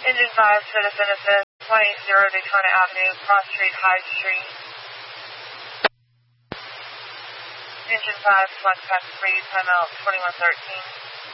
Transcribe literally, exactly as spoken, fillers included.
Engine five, Citizen Assist, one eighty Daytona Avenue, Cross Street, Hyde Street. Engine five, select path three, timeout twenty-one thirteen.